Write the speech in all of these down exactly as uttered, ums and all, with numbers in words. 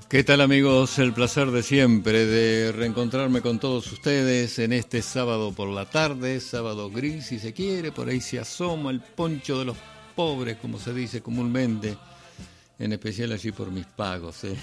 ¿Qué tal, amigos? El placer de siempre de reencontrarme con todos ustedes en este sábado por la tarde, sábado gris si se quiere, por ahí se asoma el poncho de los pobres, como se dice comúnmente, en especial allí por mis pagos, ¿eh?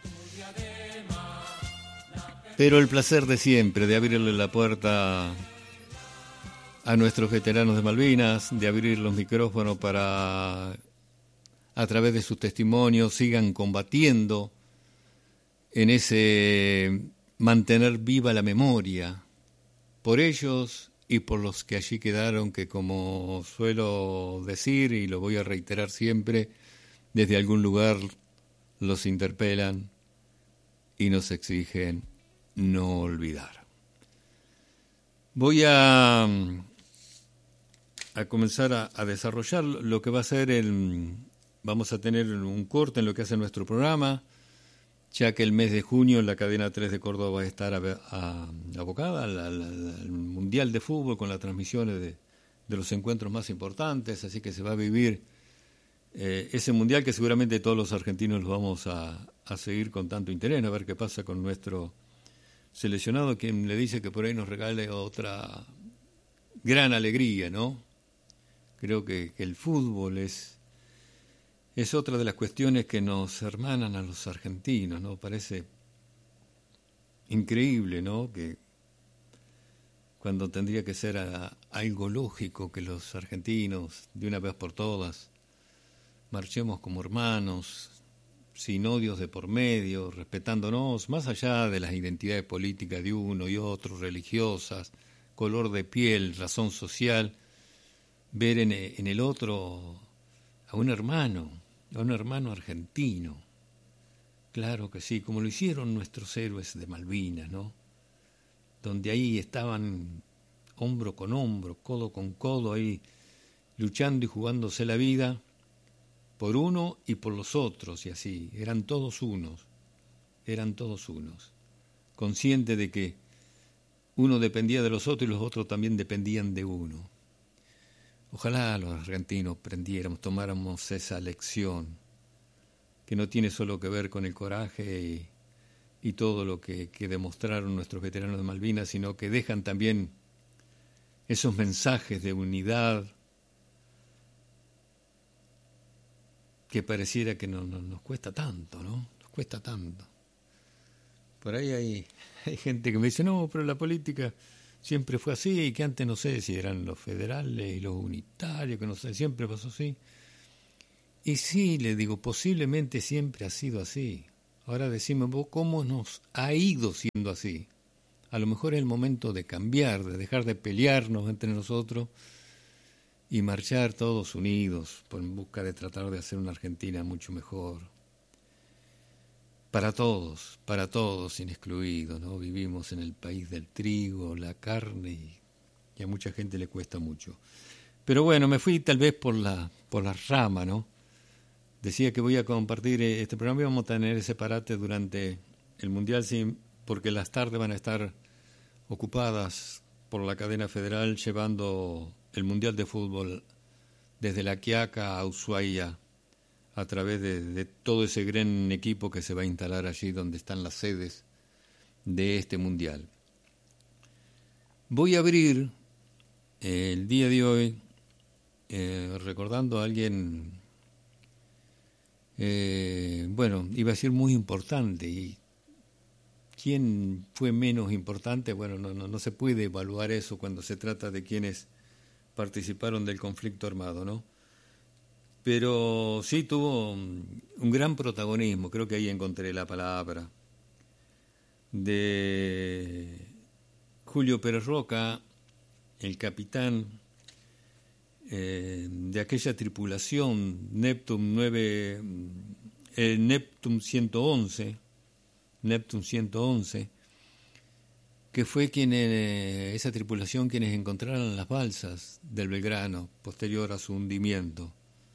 Pero el placer de siempre de abrirle la puerta a nuestros veteranos de Malvinas, de abrir los micrófonos para, a través de sus testimonios, sigan combatiendo en ese mantener viva la memoria, por ellos y por los que allí quedaron, que como suelo decir, y lo voy a reiterar siempre, desde algún lugar los interpelan y nos exigen no olvidar. Voy a, a comenzar a, a desarrollar lo que va a ser el... Vamos a tener un corte en lo que hace nuestro programa, ya que el mes de junio la cadena tres de Córdoba va a estar a, a, abocada al, al, al Mundial de Fútbol con las transmisiones de, de los encuentros más importantes, así que se va a vivir eh, ese Mundial que seguramente todos los argentinos lo vamos a, a seguir con tanto interés, a ver qué pasa con nuestro seleccionado, quien le dice que por ahí nos regale otra gran alegría, ¿no? Creo que, que el fútbol es... Es otra de las cuestiones que nos hermanan a los argentinos, ¿no? Parece increíble, ¿no? Que cuando tendría que ser a, algo lógico que los argentinos, de una vez por todas, marchemos como hermanos, sin odios de por medio, respetándonos, más allá de las identidades políticas de uno y otro, religiosas, color de piel, razón social, ver en, en el otro a un hermano, a un hermano argentino. Claro que sí, como lo hicieron nuestros héroes de Malvinas, ¿no? Donde ahí estaban hombro con hombro, codo con codo, ahí luchando y jugándose la vida por uno y por los otros, y así, eran todos unos, eran todos unos, conscientes de que uno dependía de los otros y los otros también dependían de uno. Ojalá los argentinos aprendiéramos, tomáramos esa lección, que no tiene solo que ver con el coraje y, y todo lo que, que demostraron nuestros veteranos de Malvinas, sino que dejan también esos mensajes de unidad que pareciera que no, no, nos cuesta tanto, ¿no? Nos cuesta tanto. Por ahí hay, hay gente que me dice, no, pero la política siempre fue así, y que antes no sé si eran los federales y los unitarios, que no sé, siempre pasó así. Y sí, le digo, posiblemente siempre ha sido así. Ahora decime vos, ¿cómo nos ha ido siendo así? A lo mejor es el momento de cambiar, de dejar de pelearnos entre nosotros y marchar todos unidos en busca de tratar de hacer una Argentina mucho mejor. Para todos, para todos, sin excluido, ¿no? Vivimos en el país del trigo, la carne, y, y a mucha gente le cuesta mucho. Pero bueno, me fui tal vez por la, por la rama, ¿no? Decía que voy a compartir este programa y vamos a tener ese parate durante el Mundial, sí, porque las tardes van a estar ocupadas por la cadena federal llevando el Mundial de Fútbol desde La Quiaca a Ushuaia, a través de, de todo ese gran equipo que se va a instalar allí donde están las sedes de este Mundial. Voy a abrir eh, el día de hoy eh, recordando a alguien, eh, bueno, iba a decir muy importante, y quién fue menos importante, bueno, no, no, no se puede evaluar eso cuando se trata de quienes participaron del conflicto armado, ¿no? Pero sí tuvo un gran protagonismo, creo que ahí encontré la palabra, de Julio Pérez Roca, el capitán eh, de aquella tripulación Neptune nueve, eh, Neptune ciento once, Neptune ciento once, que fue quien eh, esa tripulación quienes encontraron las balsas del Belgrano posterior a su hundimiento.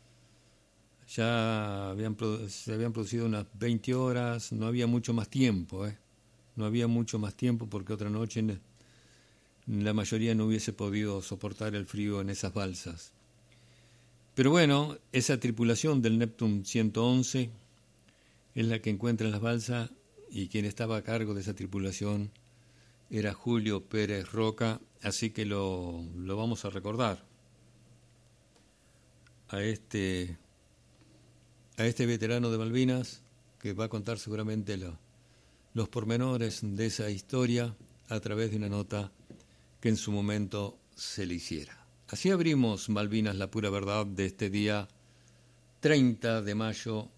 Ya habían, se habían producido unas veinte horas, no había mucho más tiempo, ¿eh? No había mucho más tiempo porque otra noche la mayoría no hubiese podido soportar el frío en esas balsas. Pero bueno, esa tripulación del Neptune ciento once en la que encuentran las balsas, y quien estaba a cargo de esa tripulación era Julio Pérez Roca, así que lo, lo vamos a recordar a este, a este veterano de Malvinas, que va a contar seguramente lo, los pormenores de esa historia a través de una nota que en su momento se le hiciera. Así abrimos Malvinas, la pura verdad, de este día treinta de mayo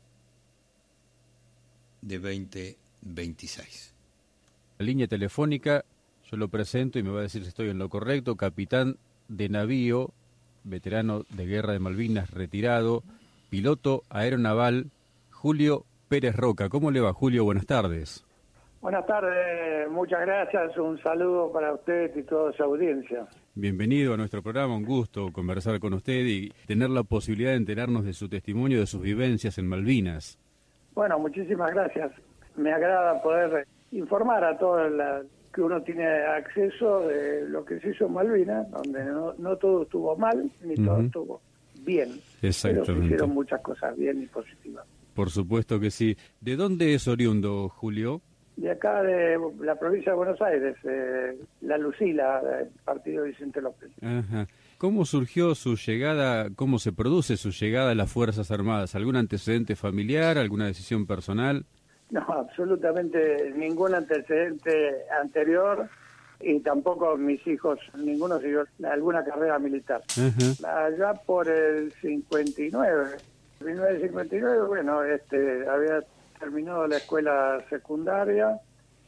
de veinte veintiséis. La línea telefónica, yo lo presento y me va a decir si estoy en lo correcto. Capitán de navío, veterano de guerra de Malvinas, retirado, piloto aeronaval, Julio Pérez Roca. ¿Cómo le va, Julio? Buenas tardes. Buenas tardes, muchas gracias, un saludo para usted y toda su audiencia. Bienvenido a nuestro programa, un gusto conversar con usted y tener la posibilidad de enterarnos de su testimonio, de sus vivencias en Malvinas. Bueno, muchísimas gracias. Me agrada poder informar a todo la, que uno tiene acceso de lo que se hizo en Malvinas, donde no, no todo estuvo mal, ni uh-huh. todo estuvo bien. Exactamente. Pero se hicieron muchas cosas bien y positivas. Por supuesto que sí. ¿De dónde es oriundo, Julio? De acá, de la provincia de Buenos Aires, eh, La Lucila, del partido Vicente López. Ajá. ¿Cómo surgió su llegada, cómo se produce su llegada a las Fuerzas Armadas? ¿Algún antecedente familiar, alguna decisión personal? No, absolutamente ningún antecedente anterior y tampoco mis hijos, ninguno siguió alguna carrera militar. Ajá. Allá por el cincuenta y nueve, mil novecientos cincuenta y nueve, bueno, este, había terminado la escuela secundaria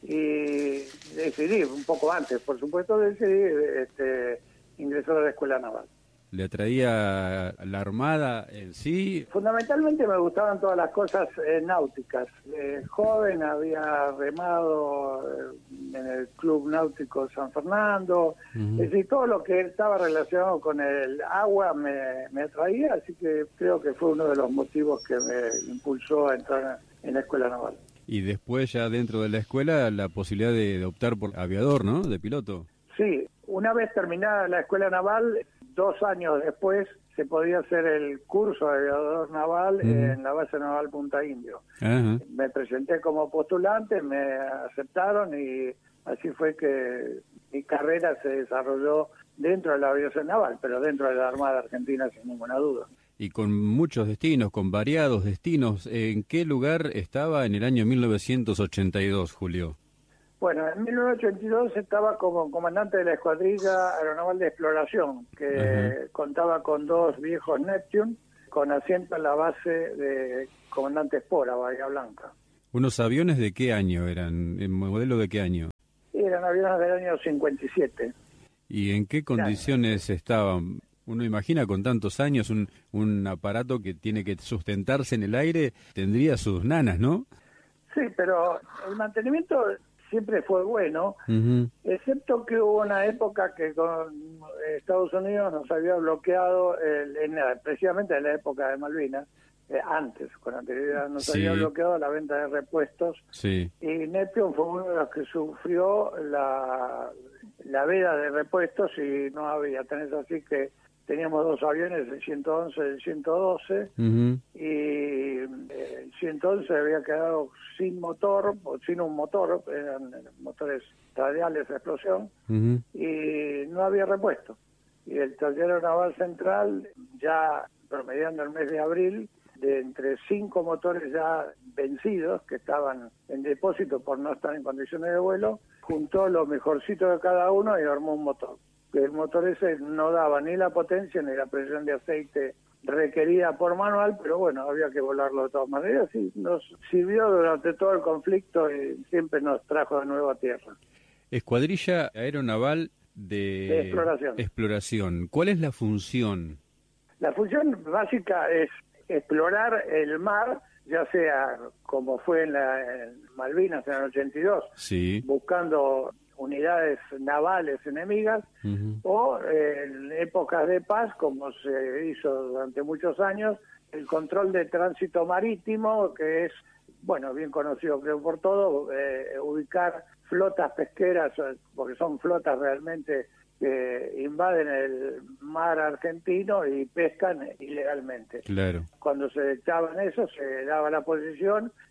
y decidí, un poco antes, por supuesto, decidí este, ingresar a la escuela naval. ¿Le atraía la Armada en sí? Fundamentalmente me gustaban todas las cosas eh, náuticas. Eh, joven había remado eh, en el Club Náutico San Fernando, uh-huh. es decir, todo lo que estaba relacionado con el agua me, me atraía, así que creo que fue uno de los motivos que me impulsó a entrar en la escuela naval. Y después ya dentro de la escuela la posibilidad de, de optar por aviador, ¿no? De piloto. Sí, una vez terminada la escuela naval, dos años después se podía hacer el curso de aviador naval uh-huh. en la base naval Punta Indio. Uh-huh. Me presenté como postulante, me aceptaron y así fue que mi carrera se desarrolló dentro de la aviación naval, pero dentro de la Armada Argentina sin ninguna duda. Y con muchos destinos, con variados destinos. ¿En qué lugar estaba en el año mil novecientos ochenta y dos, Julio? Bueno, en mil novecientos ochenta y dos estaba como comandante de la Escuadrilla Aeronaval de Exploración, que uh-huh. contaba con dos viejos Neptune, con asiento en la base de Comandante Espora, Bahía Blanca. ¿Unos aviones de qué año eran? ¿El modelo de qué año? Eran aviones del año cincuenta y siete. ¿Y en qué condiciones claro. estaban? Uno imagina con tantos años un, un aparato que tiene que sustentarse en el aire, tendría sus nanas, ¿no? Sí, pero el mantenimiento siempre fue bueno, uh-huh. excepto que hubo una época que con Estados Unidos nos había bloqueado, el, en, precisamente en la época de Malvinas, eh, antes, con anterioridad, nos sí. había bloqueado la venta de repuestos, sí. y Neptune fue uno de los que sufrió la, la veda de repuestos y no había, tenés así que teníamos dos aviones, el ciento once y el ciento doce, uh-huh. y el ciento once había quedado sin motor, o sin un motor, eran motores radiales de explosión, uh-huh. y no había repuesto. Y el taller naval central, ya promediando el mes de abril, de entre cinco motores ya vencidos, que estaban en depósito por no estar en condiciones de vuelo, juntó lo mejorcito de cada uno y armó un motor. El motor ese no daba ni la potencia ni la presión de aceite requerida por manual, pero bueno, había que volarlo de todas maneras y nos sirvió durante todo el conflicto y siempre nos trajo de nuevo a tierra. Escuadrilla Aeronaval de, de exploración. exploración. ¿Cuál es la función? La función básica es explorar el mar, ya sea como fue en, la, en Malvinas en el ochenta y dos, sí. buscando unidades navales enemigas, uh-huh. o eh, en épocas de paz, como se hizo durante muchos años, el control de tránsito marítimo, que es, bueno, bien conocido creo por todo, eh, ubicar flotas pesqueras, porque son flotas realmente que invaden el mar argentino y pescan ilegalmente. Claro. Cuando se detectaban eso, se daba la posición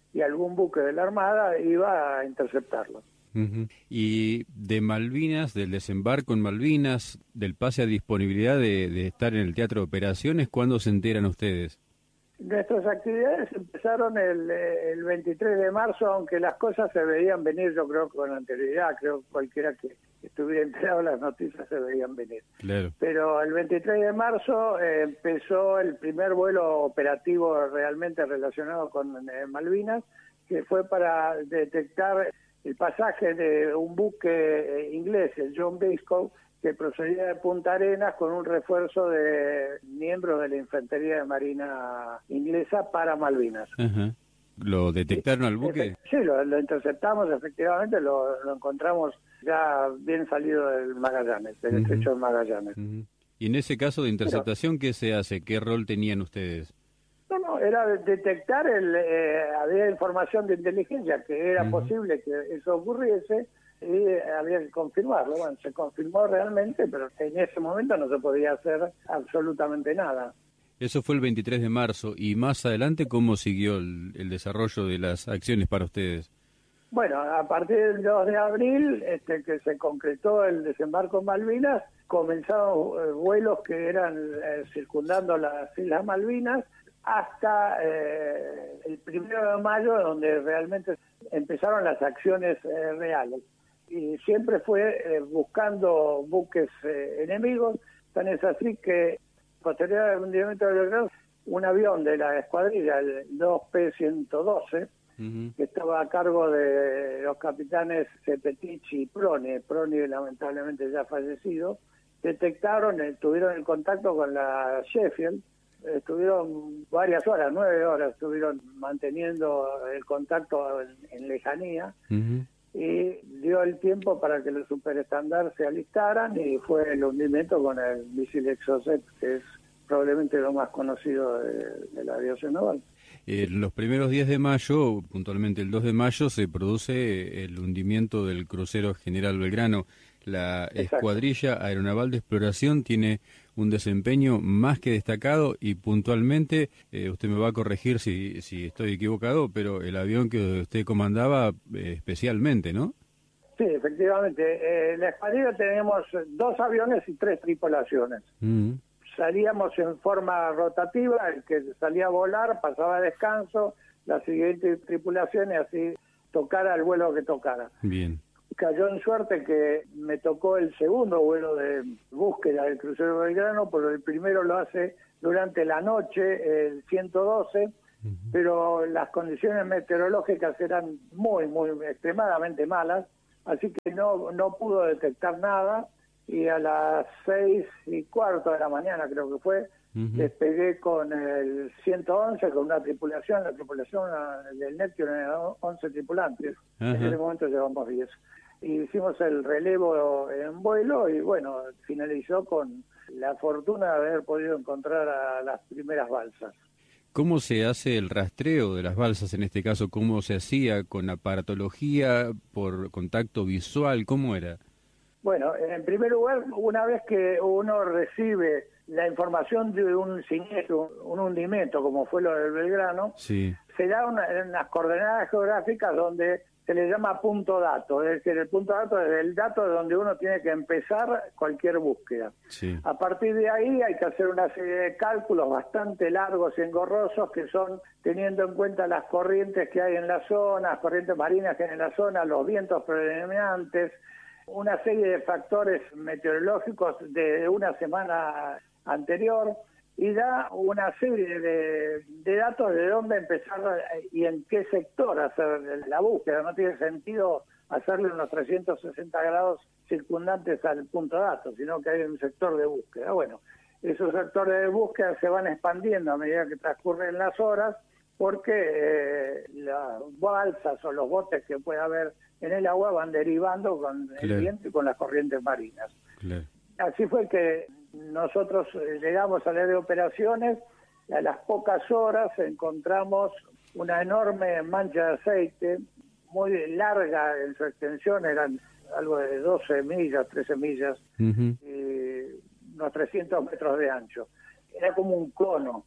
y algún buque de la Armada iba a interceptarlos. Uh-huh. Y de Malvinas, del desembarco en Malvinas, del pase a disponibilidad de, de estar en el teatro de operaciones, ¿cuándo se enteran ustedes? Nuestras actividades empezaron el, el veintitrés de marzo, aunque las cosas se veían venir, yo creo, con anterioridad. Creo que cualquiera que estuviera enterado de las noticias se veían venir. Claro. Pero el veintitrés de marzo eh, empezó el primer vuelo operativo realmente relacionado con eh, Malvinas, que fue para detectar el pasaje de un buque eh, inglés, el John Biscoe, que procedía de Punta Arenas con un refuerzo de miembros de la Infantería de Marina inglesa para Malvinas. Uh-huh. ¿Lo detectaron al buque? Sí, lo, lo interceptamos, efectivamente, lo, lo encontramos ya bien salido del Magallanes, del uh-huh. estrecho de Magallanes. Uh-huh. Y en ese caso de interceptación, Pero, ¿qué se hace? ¿Qué rol tenían ustedes? No, no, era detectar, el, eh, había información de inteligencia que era uh-huh. posible que eso ocurriese, y había que confirmarlo. Bueno, se confirmó realmente, pero en ese momento no se podía hacer absolutamente nada. Eso fue el veintitrés de marzo, y más adelante, ¿cómo siguió el, el desarrollo de las acciones para ustedes? Bueno, a partir del dos de abril, este, que se concretó el desembarco en Malvinas, comenzaron eh, vuelos que eran eh, circundando las Islas Malvinas, hasta eh, el primero de mayo, donde realmente empezaron las acciones eh, reales. Y siempre fue eh, buscando buques eh, enemigos. Tan es así que, posterior al hundimiento del Belgrano, un avión de la escuadrilla, el dos P ciento doce, uh-huh. que estaba a cargo de los capitanes Cepetici y Proni, Proni lamentablemente ya fallecido, detectaron, eh, tuvieron el contacto con la Sheffield. Estuvieron varias horas, nueve horas, estuvieron manteniendo el contacto en, en lejanía, uh-huh. y dio el tiempo para que los superestándares se alistaran, y fue el hundimiento con el misil Exocet, que es probablemente lo más conocido de, de la aviación naval. En eh, los primeros días de mayo, puntualmente el dos de mayo, se produce el hundimiento del crucero General Belgrano. La Exacto. Escuadrilla Aeronaval de Exploración tiene un desempeño más que destacado, y puntualmente, eh, usted me va a corregir si, si estoy equivocado, pero el avión que usted comandaba eh, especialmente, ¿no? Sí, efectivamente. Eh, en la escuadrilla tenemos dos aviones y tres tripulaciones. Uh-huh. Salíamos en forma rotativa, el que salía a volar pasaba a descanso, la siguiente tripulación, y así tocara el vuelo que tocara. Bien. Cayó en suerte que me tocó el segundo vuelo de búsqueda del crucero Belgrano, porque el primero lo hace durante la noche, el ciento doce, uh-huh. pero las condiciones meteorológicas eran muy, muy extremadamente malas, así que no, no pudo detectar nada, y a las seis y cuarto de la mañana, creo que fue, uh-huh. despegué con el ciento once, con una tripulación, la tripulación del Neptune era once tripulantes, uh-huh. en ese momento llevamos diez. Y hicimos el relevo en vuelo, y bueno, finalizó con la fortuna de haber podido encontrar a las primeras balsas. ¿Cómo se hace el rastreo de las balsas en este caso? ¿Cómo se hacía? ¿Con aparatología? ¿Por contacto visual? ¿Cómo era? Bueno, en primer lugar, una vez que uno recibe la información de un siniestro, un hundimiento, como fue lo del Belgrano, sí. se da una, unas coordenadas geográficas donde se le llama punto dato, es decir, el punto dato es el dato de donde uno tiene que empezar cualquier búsqueda. Sí. A partir de ahí hay que hacer una serie de cálculos bastante largos y engorrosos, que son teniendo en cuenta las corrientes que hay en la zona, las corrientes marinas que hay en la zona, los vientos predominantes, una serie de factores meteorológicos de una semana anterior, y da una serie de, de datos de dónde empezar y en qué sector hacer la búsqueda. No tiene sentido hacerle unos trescientos sesenta grados circundantes al punto dato, sino que hay un sector de búsqueda. Bueno, esos sectores de búsqueda se van expandiendo a medida que transcurren las horas, porque eh, las balsas o los botes que pueda haber en el agua van derivando con claro. el viento y con las corrientes marinas. Claro. Así fue que nosotros llegamos al área de operaciones, y a las pocas horas encontramos una enorme mancha de aceite, muy larga en su extensión, eran algo de doce millas, trece millas, uh-huh. y unos trescientos metros de ancho. Era como un cono,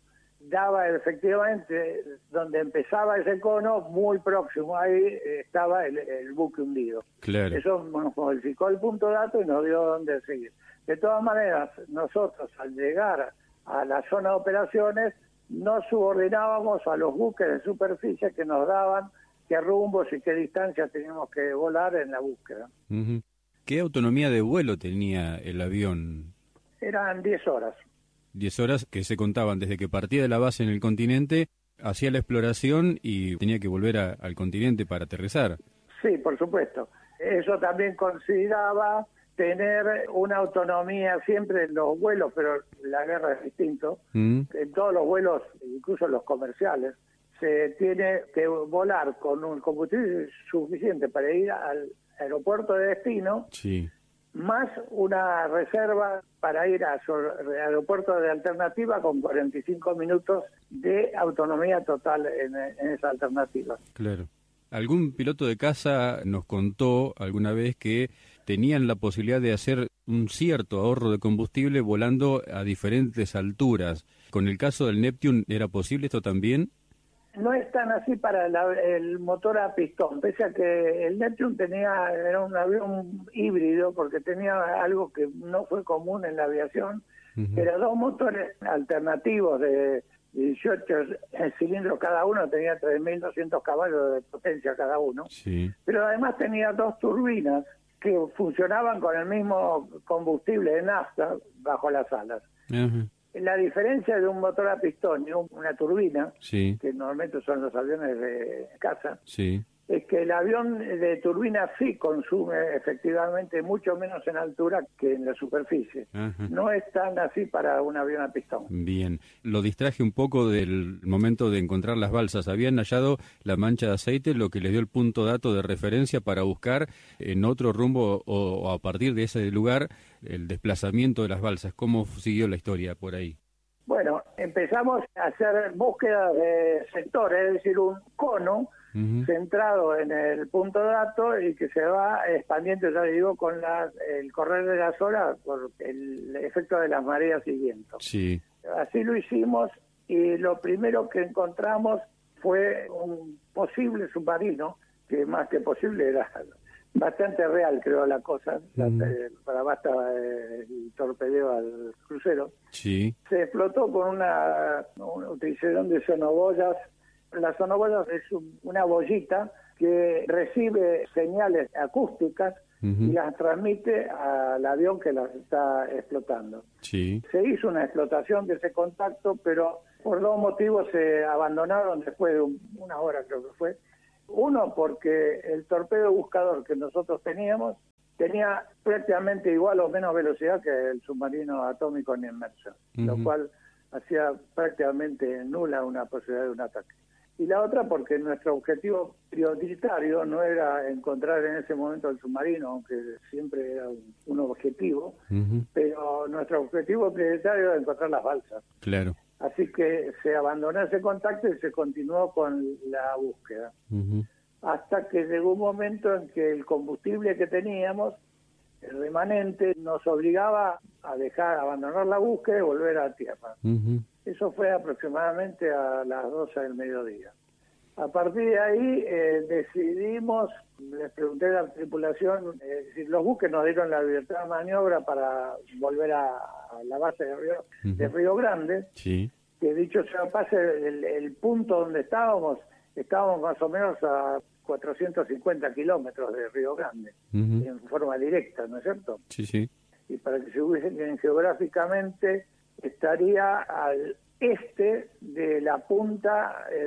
daba efectivamente, donde empezaba ese cono, muy próximo, ahí estaba el, el buque hundido. Claro. Eso nos modificó el punto dato y nos dio dónde seguir. De todas maneras, nosotros al llegar a la zona de operaciones, nos subordinábamos a los buques de superficie que nos daban qué rumbos y qué distancias teníamos que volar en la búsqueda. Uh-huh. ¿Qué autonomía de vuelo tenía el avión? Eran diez horas. Diez horas que se contaban desde que partía de la base en el continente, hacía la exploración y tenía que volver a, al continente para aterrizar. Sí, por supuesto. Eso también consideraba tener una autonomía siempre en los vuelos, pero la guerra es distinto. Mm. En todos los vuelos, incluso los comerciales, se tiene que volar con un combustible suficiente para ir al aeropuerto de destino, sí, más una reserva para ir al aeropuerto de alternativa con cuarenta y cinco minutos de autonomía total en, en esa alternativa. Claro. Algún piloto de caza nos contó alguna vez que tenían la posibilidad de hacer un cierto ahorro de combustible volando a diferentes alturas. ¿Con el caso del Neptune era posible esto también? No es tan así para la, el motor a pistón, pese a que el Neptune tenía, era un avión híbrido, porque tenía algo que no fue común en la aviación, uh-huh. Era dos motores alternativos de dieciocho cilindros cada uno, tenía tres mil doscientos caballos de potencia cada uno, sí. Pero además tenía dos turbinas que funcionaban con el mismo combustible de nafta bajo las alas. Uh-huh. La diferencia de un motor a pistón y una turbina, sí, que normalmente son los aviones de caza, sí, es que el avión de turbina sí consume efectivamente mucho menos en altura que en la superficie. Ajá. No es tan así para un avión a pistón. Bien, lo distraje un poco del momento de encontrar las balsas. Habían hallado la mancha de aceite, lo que les dio el punto dato de referencia para buscar en otro rumbo o, o a partir de ese lugar el desplazamiento de las balsas. ¿Cómo siguió la historia por ahí? Bueno, empezamos a hacer búsqueda de sectores, es decir, un cono uh-huh. centrado en el punto dato y que se va expandiendo, ya digo, con la, el correr de las horas por el efecto de las mareas y vientos. Sí. Así lo hicimos y lo primero que encontramos fue un posible submarino, que más que posible era bastante real, creo, la cosa, mm. la, para basta eh, el torpedeo al crucero. Sí. Se explotó con una, una utilización de sonoboyas. La sonoboyas es un, una bollita que recibe señales acústicas uh-huh. y las transmite al avión que las está explotando. Sí. Se hizo una explotación de ese contacto, pero por dos motivos se abandonaron después de un, una hora, creo que fue. Uno, porque el torpedo buscador que nosotros teníamos tenía prácticamente igual o menos velocidad que el submarino atómico en inmersión, uh-huh. lo cual hacía prácticamente nula una posibilidad de un ataque. Y la otra, porque nuestro objetivo prioritario no era encontrar en ese momento el submarino, aunque siempre era un, un objetivo, uh-huh. pero nuestro objetivo prioritario era encontrar las balsas. Claro. Así que se abandonó ese contacto y se continuó con la búsqueda. Uh-huh. Hasta que llegó un momento en que el combustible que teníamos, el remanente, nos obligaba a dejar, a abandonar la búsqueda y volver a tierra. Uh-huh. Eso fue aproximadamente a las doce del mediodía. A partir de ahí eh, decidimos, les pregunté a la tripulación, eh, si los buques nos dieron la libertad de maniobra para volver a, a la base de Río, uh-huh. de Río Grande, sí. que dicho sea pase, el, el punto donde estábamos, estábamos más o menos a cuatrocientos cincuenta kilómetros de Río Grande, uh-huh. en forma directa, ¿no es cierto? Sí, sí. Y para que se ubiquen geográficamente, estaría al este de la punta eh,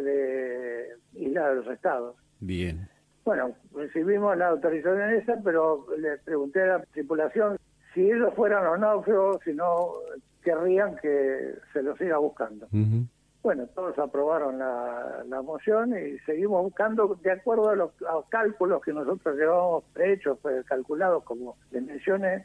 de Isla de los Estados. Bien. Bueno, recibimos la autorización esa, pero le pregunté a la tripulación si ellos fueran los náufragos, si no querrían que se los siga buscando. Uh-huh. Bueno, todos aprobaron la, la moción y seguimos buscando de acuerdo a los, a los cálculos que nosotros llevábamos hechos, pues, calculados, como les mencioné,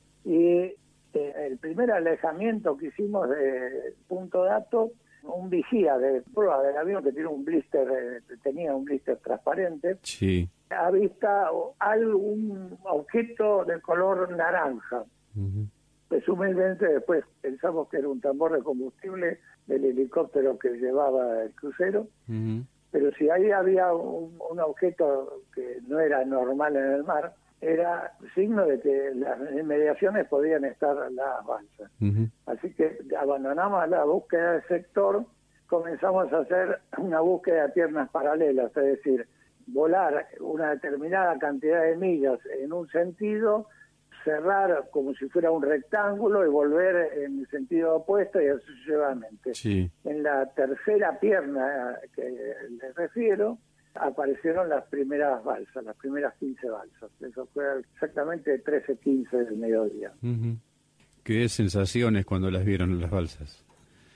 y Eh, el primer alejamiento que hicimos de punto dato, un vigía de prueba del avión que tiene un blister, eh, tenía un blister transparente, sí. avista algún objeto de color naranja. Uh-huh. presumiblemente después pensamos que era un tambor de combustible del helicóptero que llevaba el crucero, uh-huh. Pero si ahí había un, un objeto que no era normal en el mar, era signo de que en las inmediaciones podían estar las balsas. Uh-huh. Así que abandonamos la búsqueda del sector, comenzamos a hacer una búsqueda de piernas paralelas, es decir, volar una determinada cantidad de millas en un sentido, cerrar como si fuera un rectángulo y volver en el sentido opuesto y así sucesivamente. Sí. En la tercera pierna que les refiero, aparecieron las primeras balsas, las primeras quince balsas. Eso fue exactamente trece quince del mediodía. Uh-huh. ¿Qué sensaciones cuando las vieron las balsas?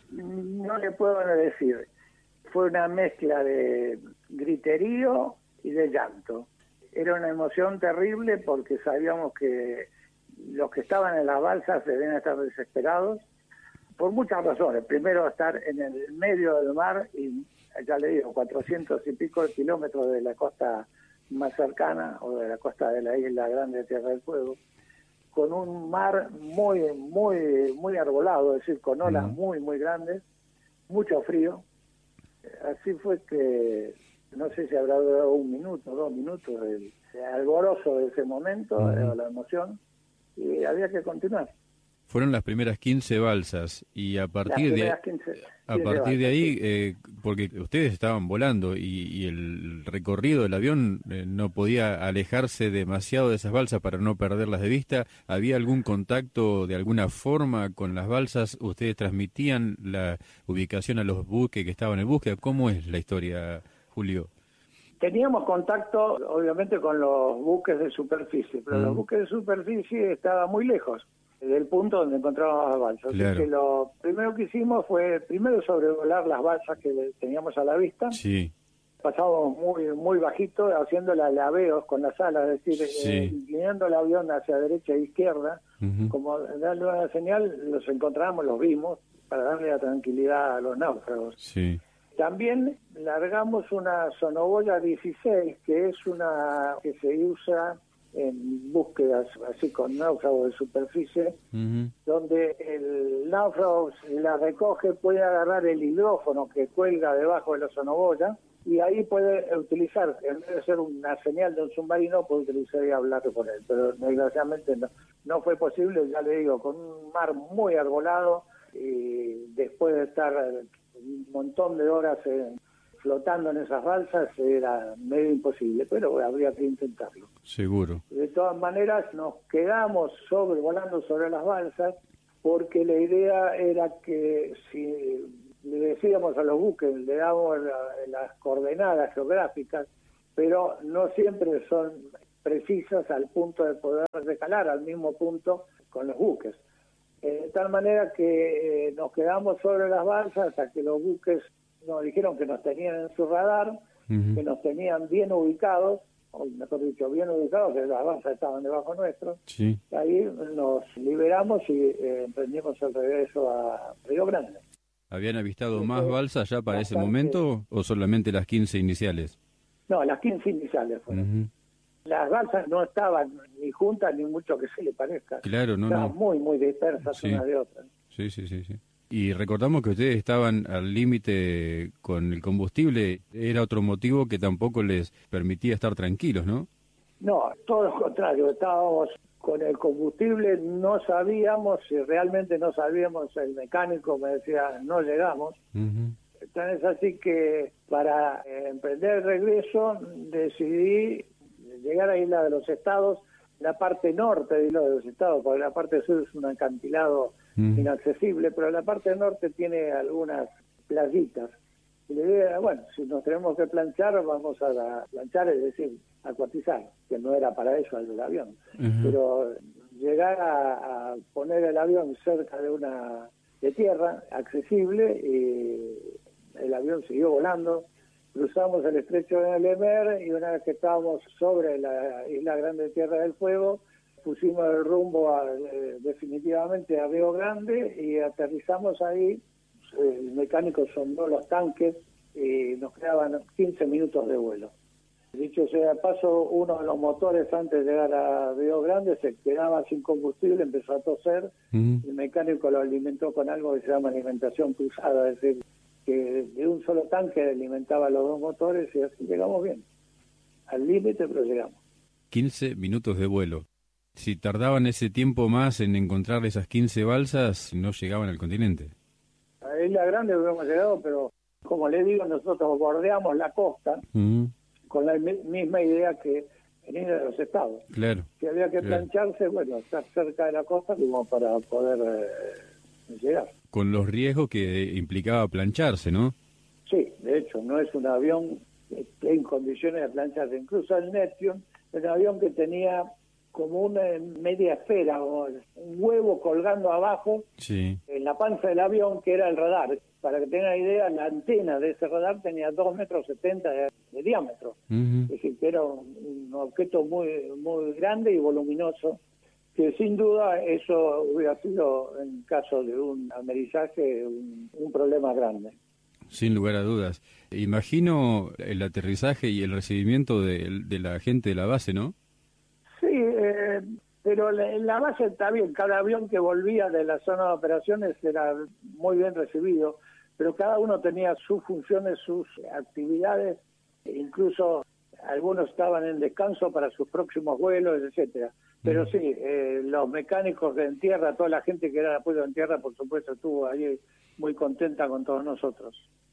No le puedo decir. Fue una mezcla de griterío y de llanto. Era una emoción terrible porque sabíamos que los que estaban en las balsas debían estar desesperados por muchas razones. Primero, estar en el medio del mar y, ya le digo, cuatrocientos y pico de kilómetros de la costa más cercana o de la costa de la isla grande de Tierra del Fuego, con un mar muy, muy, muy arbolado, es decir, con olas uh-huh. muy, muy grandes, mucho frío. Así fue que, no sé si habrá durado un minuto, dos minutos, el, el alborozo de ese momento, uh-huh. la emoción, y había que continuar. Fueron las primeras quince balsas y a partir de quince, a partir balsas, de ahí, sí. eh, porque ustedes estaban volando y, y el recorrido del avión eh, no podía alejarse demasiado de esas balsas para no perderlas de vista. ¿Había algún contacto de alguna forma con las balsas? ¿Ustedes transmitían la ubicación a los buques que estaban en búsqueda? ¿Cómo es la historia, Julio? Teníamos contacto, obviamente, con los buques de superficie, pero mm. los buques de superficie estaban muy lejos del punto donde encontrábamos las balsas. Claro. Así que lo primero que hicimos fue primero sobrevolar las balsas que teníamos a la vista. Sí. Pasábamos muy muy bajito, haciéndole alabeos con las alas, es decir, sí. eh, inclinando el avión hacia derecha e izquierda, uh-huh. como darle una señal, los encontramos, los vimos, para darle la tranquilidad a los náufragos. Sí. También largamos una sonoboya dieciséis, que es una que se usa en búsquedas así con náufragos de superficie, uh-huh. donde el náufrago, si la recoge, puede agarrar el hidrófono que cuelga debajo de la sonoboya y ahí puede utilizar, en vez de ser una señal de un submarino, puede utilizar y hablar por él. Pero desgraciadamente no, no fue posible, ya le digo, con un mar muy arbolado y después de estar un montón de horas en, flotando en esas balsas era medio imposible, pero habría que intentarlo. Seguro. De todas maneras nos quedamos sobre volando sobre las balsas porque la idea era que si le decíamos a los buques, le damos la, las coordenadas geográficas, pero no siempre son precisas al punto de poder recalar al mismo punto con los buques. Eh, de tal manera que eh, nos quedamos sobre las balsas hasta que los buques nos dijeron que nos tenían en su radar, uh-huh. que nos tenían bien ubicados, o mejor dicho, bien ubicados, que las balsas estaban debajo nuestro. Sí. Ahí nos liberamos y eh, emprendimos el regreso a Río Grande. ¿Habían avistado más balsas ya para bastante, ese momento o solamente las quince iniciales? No, las quince iniciales fueron. Uh-huh. Las balsas no estaban ni juntas ni mucho que se le parezca. Claro, no, estaban no. muy, muy dispersas sí. unas de otras. Sí, sí, sí, sí. Y recordamos que ustedes estaban al límite con el combustible. Era otro motivo que tampoco les permitía estar tranquilos, ¿no? No, todo lo contrario. Estábamos con el combustible, no sabíamos, si realmente no sabíamos, el mecánico me decía, no llegamos. Uh-huh. Entonces, así que para eh, emprender el regreso decidí llegar a Isla de los Estados, la parte norte de Isla de los Estados, porque la parte sur es un acantilado mm. inaccesible, pero la parte norte tiene algunas playitas. Y la idea era, bueno, si nos tenemos que planchar, vamos a la, planchar, es decir, acuatizar, que no era para eso el avión. Uh-huh. Pero llegar a, a poner el avión cerca de una de tierra accesible, y el avión siguió volando. Cruzamos el estrecho de Lemer y una vez que estábamos sobre la isla Grande de Tierra del Fuego, pusimos el rumbo a, eh, definitivamente a Río Grande y aterrizamos ahí. El mecánico sondó los tanques y nos quedaban quince minutos de vuelo. Dicho dicho sea de paso, uno de los motores antes de llegar a Río Grande se quedaba sin combustible, empezó a toser, uh-huh. El mecánico lo alimentó con algo que se llama alimentación cruzada, es decir, que de un solo tanque alimentaba los dos motores y así llegamos bien, al límite, pero llegamos. quince minutos de vuelo. Si tardaban ese tiempo más en encontrar esas quince balsas, no llegaban al continente. A Isla Grande hubiéramos llegado, pero como le digo, nosotros bordeamos la costa uh-huh. con la mi- misma idea que venir de los estados. Claro. Si había que claro. plancharse, bueno, estar cerca de la costa como para poder eh, llegar. Con los riesgos que implicaba plancharse, ¿no? Sí, de hecho, no es un avión que esté en condiciones de plancharse. Incluso el Neptune es un avión que tenía como una media esfera o un huevo colgando abajo sí. en la panza del avión, que era el radar. Para que tengan idea, la antena de ese radar tenía dos metros setenta de, de diámetro. Uh-huh. Es decir, que era un, un objeto muy muy grande y voluminoso, que sin duda eso hubiera sido, en caso de un amerizaje, un, un problema grande. Sin lugar a dudas. Imagino el aterrizaje y el recibimiento de, de la gente de la base, ¿no? Sí, eh, pero la, la base está bien. Cada avión que volvía de la zona de operaciones era muy bien recibido, pero cada uno tenía sus funciones, sus actividades, incluso algunos estaban en descanso para sus próximos vuelos, etcétera. Pero sí, eh, los mecánicos en tierra, toda la gente que era de apoyo en tierra, por supuesto, estuvo allí muy contenta con todos nosotros.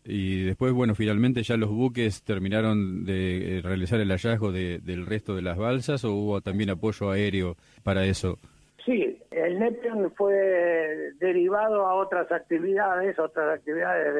Y después, bueno, finalmente ya los buques terminaron de realizar el hallazgo de, del resto de las balsas, ¿o hubo también apoyo aéreo para eso? Sí, el Neptune fue derivado a otras actividades, otras actividades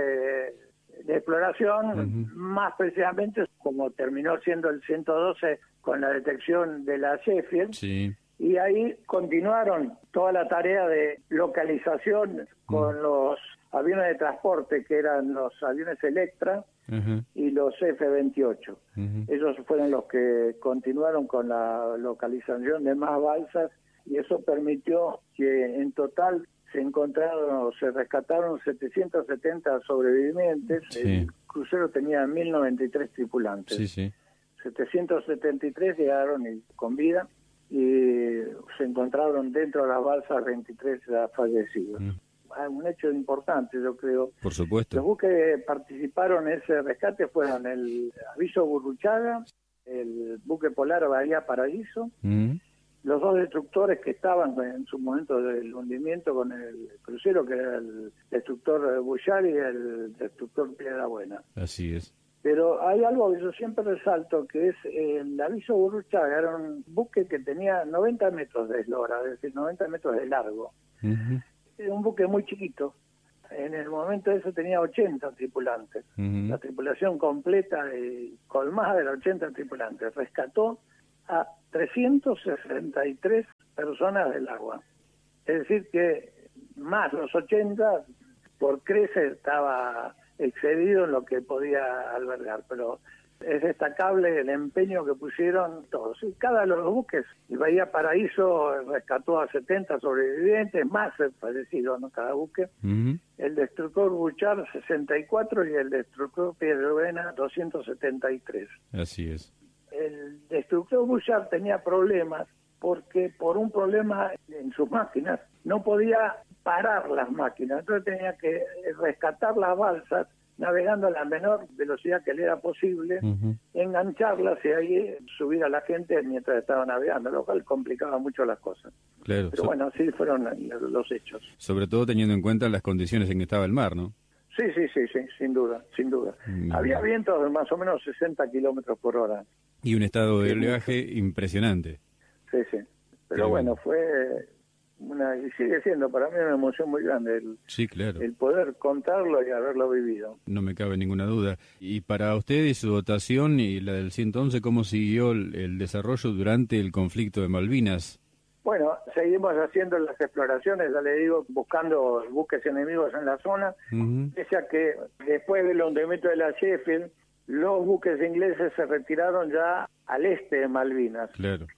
de, de exploración, uh-huh. más precisamente como terminó siendo el ciento doce con la detección de la Sheffield. Sí. Y ahí continuaron toda la tarea de localización con uh-huh. los aviones de transporte, que eran los aviones Electra uh-huh. y los F veintiocho. Uh-huh. Ellos fueron los que continuaron con la localización de más balsas, y eso permitió que en total se encontraron, se rescataron setecientos setenta sobrevivientes. Sí. El crucero tenía mil noventa y tres tripulantes. Sí, sí. setecientos setenta y tres llegaron con vida y se encontraron dentro de las balsas veintitrés fallecidos. Mm. Un hecho importante, yo creo. Por supuesto. Los buques que participaron en ese rescate fueron el Aviso Burruchaga, el buque polar Bahía Paraíso, mm. los dos destructores que estaban en su momento del hundimiento con el crucero, que era el destructor Bullard y el destructor Piedra Buena. Así es. Pero hay algo que yo siempre resalto, que es el Aviso Burruchaga, era un buque que tenía noventa metros de eslora, es decir, noventa metros de largo. Uh-huh. Era un buque muy chiquito. En el momento ese tenía ochenta tripulantes. Uh-huh. La tripulación completa, y colmada de los ochenta tripulantes, rescató a trescientas sesenta y tres personas del agua. Es decir que más los ochenta, por creces estaba excedido en lo que podía albergar, pero es destacable el empeño que pusieron todos. Y cada de los buques, el Bahía Paraíso rescató a setenta sobrevivientes, más fallecidos, ¿no? Cada buque. Uh-huh. El destructor Buchar, sesenta y cuatro, y el destructor Piedra doscientos setenta y tres. Así es. El destructor Buchar tenía problemas porque por un problema en sus máquinas no podía parar las máquinas, entonces tenía que rescatar las balsas navegando a la menor velocidad que le era posible, uh-huh. engancharlas y ahí subir a la gente mientras estaba navegando, lo cual complicaba mucho las cosas. Claro. Pero so- bueno, así fueron los hechos. Sobre todo teniendo en cuenta las condiciones en que estaba el mar, ¿no? Sí, sí, sí, sí, sin duda, sin duda. Mm. Había vientos de más o menos sesenta kilómetros por hora. Y un estado de sí, oleaje impresionante. Sí, sí. Pero sí, bueno, fue una, y sigue siendo para mí una emoción muy grande el, sí, claro. el poder contarlo y haberlo vivido. No me cabe ninguna duda. Y para usted y su dotación y la del ciento once, ¿cómo siguió el, el desarrollo durante el conflicto de Malvinas? Bueno, seguimos haciendo las exploraciones, ya le digo, buscando buques enemigos en la zona, uh-huh. pese a que después del hundimiento de la Sheffield, los buques ingleses se retiraron ya al este de Malvinas. Claro.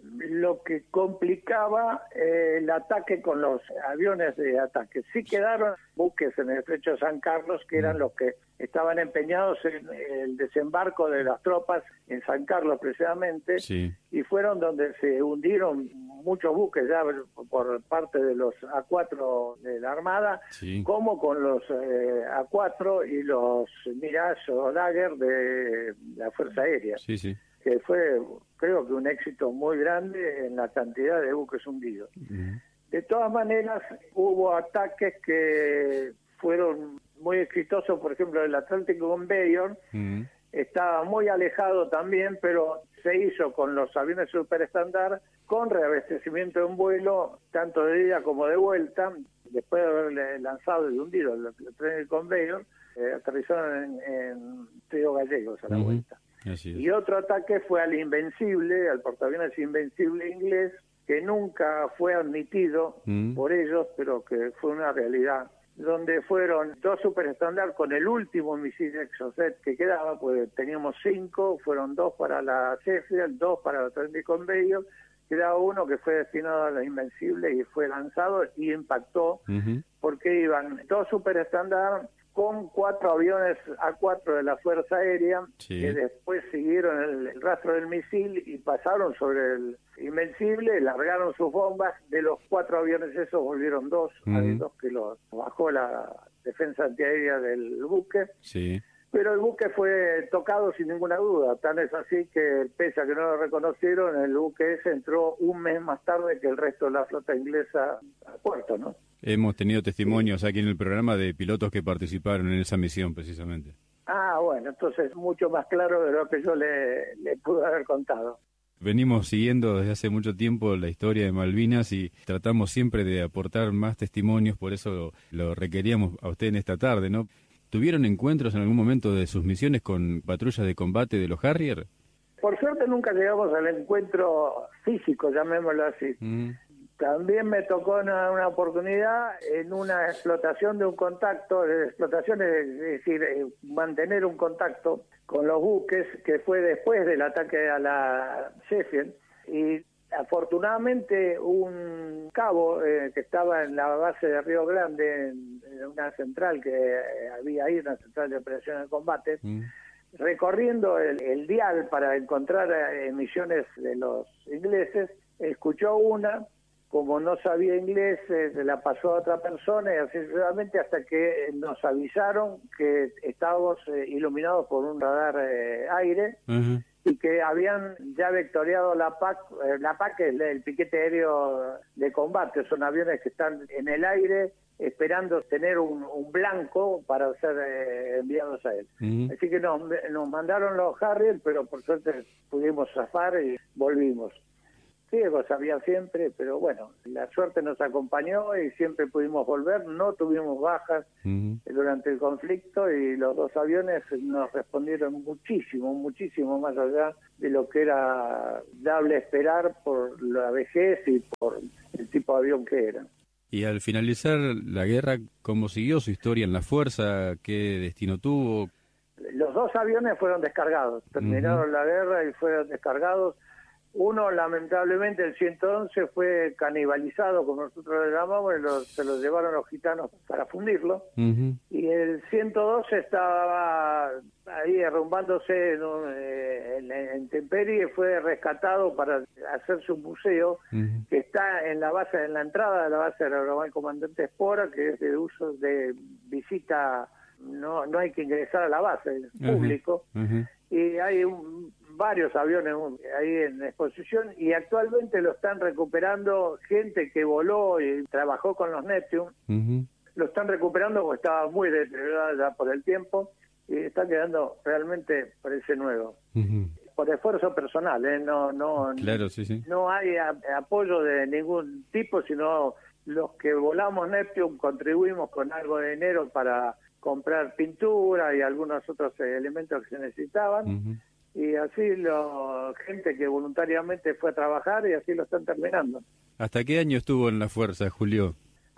lo que complicaba eh, el ataque con los aviones de ataque. Sí quedaron buques en el estrecho de San Carlos que eran los que estaban empeñados en el desembarco de las tropas en San Carlos precisamente, sí. Y fueron donde se hundieron muchos buques ya por parte de los A cuatro de la Armada, sí. Como con los eh, A cuatro y los Mirage o Dagger de la Fuerza Aérea. Sí, sí. Que fue, creo que un éxito muy grande en la cantidad de buques hundidos. Uh-huh. De todas maneras, hubo ataques que fueron muy exitosos, por ejemplo, el Atlantic Conveyor, uh-huh. Estaba muy alejado también, pero se hizo con los aviones superestándar, con reabastecimiento en vuelo, tanto de ida como de vuelta, después de haberle lanzado y hundido el Atlantic Conveyor, eh, aterrizaron en, en Río Gallegos a la uh-huh. vuelta. Y otro ataque fue al Invencible, al portaaviones Invencible inglés, que nunca fue admitido mm. por ellos, pero que fue una realidad, donde fueron dos superestándar con el último misil Exocet que quedaba, pues teníamos cinco, fueron dos para la Sheffield, dos para la Atlantic Conveyor, quedaba uno que fue destinado a la Invencible y fue lanzado y impactó, uh-huh. porque iban dos superestándar con cuatro aviones A cuatro de la Fuerza Aérea, sí. Que después siguieron el, el rastro del misil y pasaron sobre el Invencible, largaron sus bombas. De los cuatro aviones esos volvieron dos, uh-huh. Hay dos que los bajó la defensa antiaérea del buque. Sí. Pero el buque fue tocado sin ninguna duda, tan es así que pese a que no lo reconocieron, el buque ese entró un mes más tarde que el resto de la flota inglesa al puerto, ¿no? Hemos tenido testimonios sí. aquí en el programa de pilotos que participaron en esa misión precisamente. Ah, bueno, entonces mucho más claro de lo que yo le, le pude haber contado. Venimos siguiendo desde hace mucho tiempo la historia de Malvinas y tratamos siempre de aportar más testimonios, por eso lo, lo requeríamos a usted en esta tarde, ¿no? ¿Tuvieron encuentros en algún momento de sus misiones con patrullas de combate de los Harrier? Por suerte nunca llegamos al encuentro físico, llamémoslo así. Mm. También me tocó una, una oportunidad en una explotación de un contacto, de explotación es decir, eh, mantener un contacto con los buques, que fue después del ataque a la Sheffield, y afortunadamente un cabo eh, que estaba en la base de Río Grande, en, en una central que eh, había ahí, una central de operaciones de combate, mm. recorriendo el, el dial para encontrar eh, emisiones de los ingleses, escuchó una, como no sabía inglés, eh, se la pasó a otra persona y así sucesivamente hasta que nos avisaron que estábamos eh, iluminados por un radar eh, aire, uh-huh. y que habían ya vectoriado la P A C, eh, la P A C es el piquete aéreo de combate, son aviones que están en el aire esperando tener un, un blanco para ser eh, enviados a él. Uh-huh. Así que nos, nos mandaron los Harrier, pero por suerte pudimos zafar y volvimos. Sí, lo sabía siempre, pero bueno, la suerte nos acompañó y siempre pudimos volver, no tuvimos bajas uh-huh. durante el conflicto y los dos aviones nos respondieron muchísimo, muchísimo más allá de lo que era dable esperar por la vejez y por el tipo de avión que era. Y al finalizar la guerra, ¿cómo siguió su historia en la Fuerza? ¿Qué destino tuvo? Los dos aviones fueron descargados, terminaron uh-huh. la guerra y fueron descargados. Uno, lamentablemente, el ciento once fue canibalizado, como nosotros le llamamos, y lo, se lo llevaron los gitanos para fundirlo. Uh-huh. Y el ciento doce estaba ahí derrumbándose en, un, eh, en, en Temperie, fue rescatado para hacer su museo, uh-huh. que está en la base, en la entrada de la base del aeronaval Comandante Espora, que es de uso de visita, no, no hay que ingresar a la base, es uh-huh. público. Uh-huh. Y hay un... varios aviones ahí en exposición y actualmente lo están recuperando gente que voló y trabajó con los Neptune. Uh-huh. Lo están recuperando porque estaba muy deteriorado ya por el tiempo y está quedando realmente, parece nuevo. Uh-huh. Por esfuerzo personal, ¿eh? no no claro, sí, sí. no hay a, apoyo de ningún tipo, sino los que volamos Neptune contribuimos con algo de dinero para comprar pintura y algunos otros elementos que se necesitaban. Uh-huh. Y así la gente que voluntariamente fue a trabajar y así lo están terminando. ¿ ¿Hasta qué año estuvo en la Fuerza, Julio?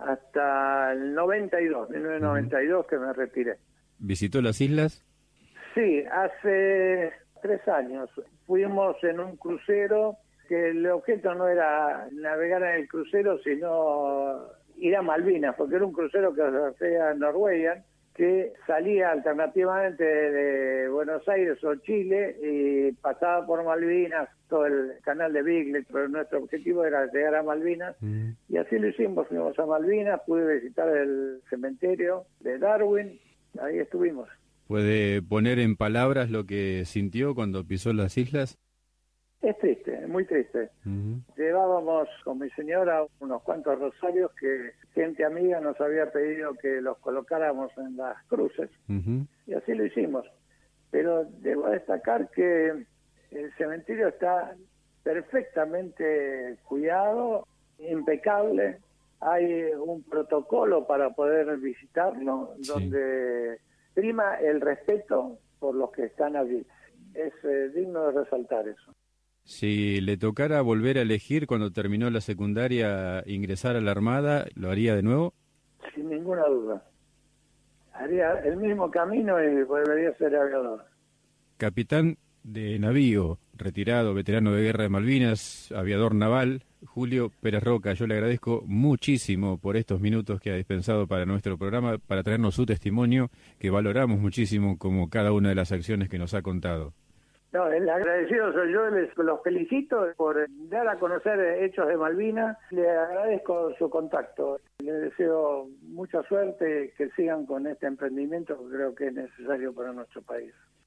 Hasta el noventa y dos, mil novecientos noventa y dos, uh-huh. que me retiré. ¿Visitó las islas? Sí, hace tres años. Fuimos en un crucero que el objeto no era navegar en el crucero, sino ir a Malvinas, porque era un crucero que hacía Norwegian, que salía alternativamente de Buenos Aires o Chile y pasaba por Malvinas, todo el canal de Beagle, pero nuestro objetivo era llegar a Malvinas, mm. y así lo hicimos, fuimos a Malvinas, pude visitar el cementerio de Darwin, ahí estuvimos. ¿Puede poner en palabras lo que sintió cuando pisó las islas? Es triste, muy triste. Uh-huh. Llevábamos con mi señora unos cuantos rosarios que gente amiga nos había pedido que los colocáramos en las cruces. Uh-huh. Y así lo hicimos. Pero debo destacar que el cementerio está perfectamente cuidado, impecable. Hay un protocolo para poder visitarlo, sí, donde prima el respeto por los que están allí. Es eh, digno de resaltar eso. Si le tocara volver a elegir cuando terminó la secundaria ingresar a la Armada, ¿lo haría de nuevo? Sin ninguna duda. Haría el mismo camino y volvería a ser aviador. Capitán de navío, retirado, veterano de Guerra de Malvinas, aviador naval, Julio Pérez Roca, yo le agradezco muchísimo por estos minutos que ha dispensado para nuestro programa, para traernos su testimonio, que valoramos muchísimo como cada una de las acciones que nos ha contado. No, el agradecido soy yo, les los felicito por dar a conocer hechos de Malvinas, le agradezco su contacto, les deseo mucha suerte, que sigan con este emprendimiento que creo que es necesario para nuestro país.